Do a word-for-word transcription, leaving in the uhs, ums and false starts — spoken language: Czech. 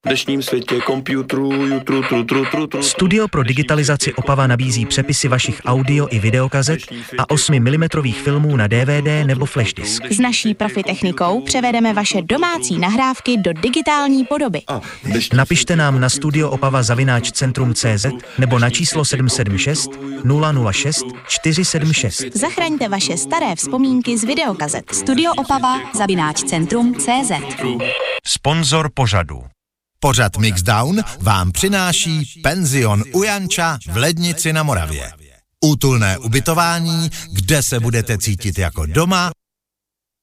dnešním světě komputerů, jutru, tru, tru, tru, tru. Studio pro digitalizaci Opava nabízí přepisy vašich audio i videokazet a osmi milimetrových filmů na D V D nebo flash disk. S naší profi technikou převedeme vaše domácí nahrávky do digitální podoby. Napište nám na studioopava zavináč centrum tečka cé zet nebo na číslo sedm sedm šest nula nula šest čtyři sedm šest. Zachraňte vaše staré vzpomínky z videokazet. Studioopava zavináč centrum tečka cé zet. Sponzor pořadu. Pořad Mixdown vám přináší penzion u Janča v Lednici na Moravě. Útulné ubytování, kde se budete cítit jako doma